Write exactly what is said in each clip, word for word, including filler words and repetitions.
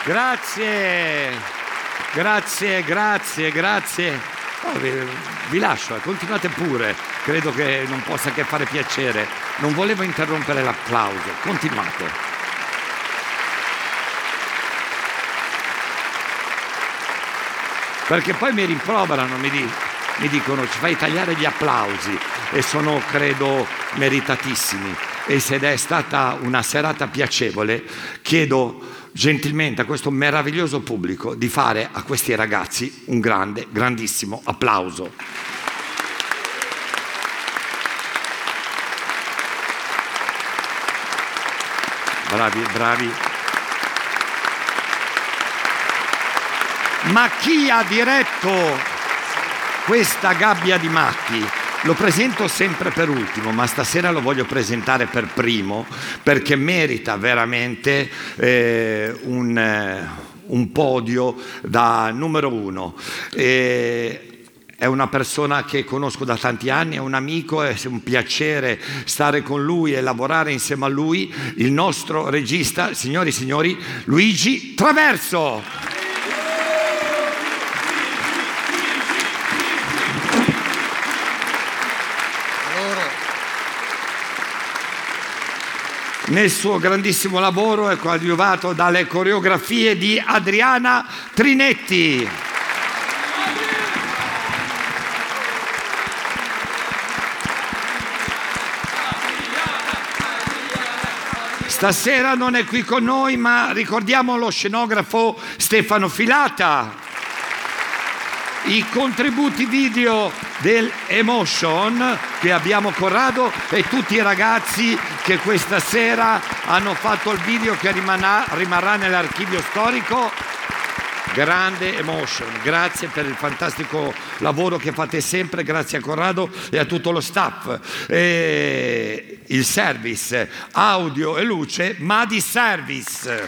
Grazie, grazie, grazie, grazie. Oh, vi, vi lascio, eh, continuate pure, credo che non possa che fare piacere. Non volevo interrompere l'applauso, continuate. Perché poi mi rimproverano, mi, di, mi dicono ci fai tagliare gli applausi e sono, credo, meritatissimi. E se è stata una serata piacevole, chiedo gentilmente a questo meraviglioso pubblico di fare a questi ragazzi un grande, grandissimo applauso. Bravi, bravi. Ma chi ha diretto questa gabbia di matti? Lo presento sempre per ultimo, ma stasera lo voglio presentare per primo perché merita veramente eh, un, eh, un podio da numero uno. Eh, È una persona che conosco da tanti anni, è un amico, è un piacere stare con lui e lavorare insieme a lui, il nostro regista, signori e signori, Luigi Traverso. Nel suo grandissimo lavoro è coadiuvato dalle coreografie di Adriana Trinetti. Stasera non è qui con noi, ma ricordiamo lo scenografo Stefano Filata. I contributi video del Emotion, che abbiamo Corrado e tutti i ragazzi che questa sera hanno fatto il video che rimarrà, rimarrà nell'archivio storico. Grande Emotion, grazie per il fantastico lavoro che fate sempre, grazie a Corrado e a tutto lo staff. E il service audio e luce, Madi Service.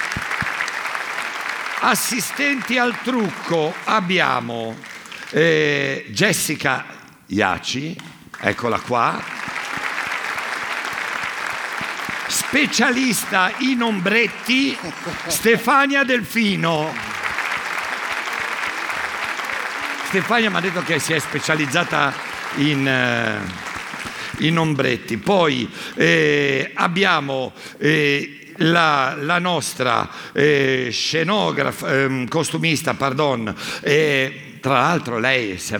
Assistenti al trucco abbiamo eh, Jessica Iaci, eccola qua, specialista in ombretti Stefania Delfino. Stefania mi ha detto che si è specializzata in, eh, in ombretti. Poi eh, abbiamo eh, La, la nostra eh, scenografa, eh, costumista, pardon, eh, tra l'altro lei si è